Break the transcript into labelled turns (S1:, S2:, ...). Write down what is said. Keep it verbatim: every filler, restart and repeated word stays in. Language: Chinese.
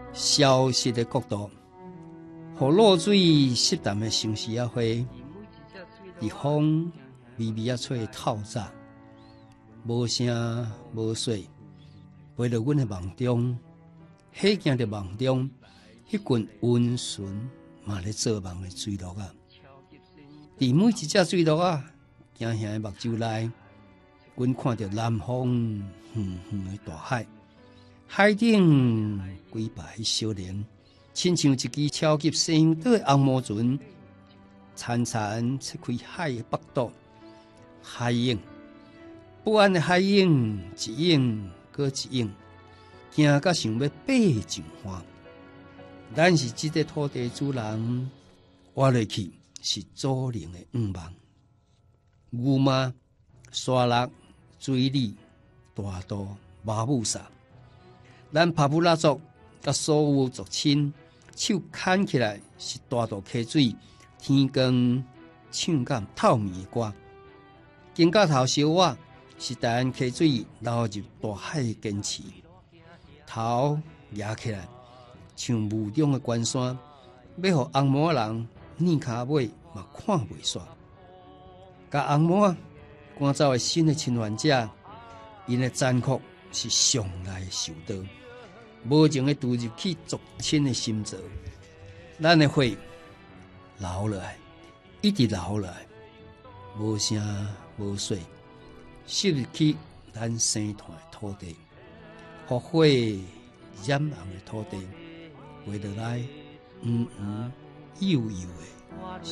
S1: 消失的国度，互露水湿淡的城市啊花，日风微微啊吹透早，无声无水，陪着阮的梦中，迄行的梦中，迄群温顺嘛咧做梦的水鹿啊，伫每一只水鹿啊，行行的目睭内，阮看着南方远远的大海。海顶几排少年，亲像一支超级生岛的红毛船，潺潺切开海的北岛。海影，不安的海影，一影搁一影，行到想要爬上岸。咱是这个土地主人，活落去是祖灵的愿望。牛妈、沙鹿、水里、大渡、马武萨。咱帕布拉族甲所有族亲，手牵起来是大渡溪水，天光唱甲透明的歌。经甲头小我是大安溪水流入大海的坚持。头压起来，像雾中的关山，要互红毛人软骹尾嘛看袂煞。甲红毛赶走的新的侵犯者，因的残酷是上来受到。无情的渡入去族亲的心脏，咱的血流落来，一直流落来，无声无水，吸入去咱生团的土地，互火染红的土地，回落来黄黄幼幼的。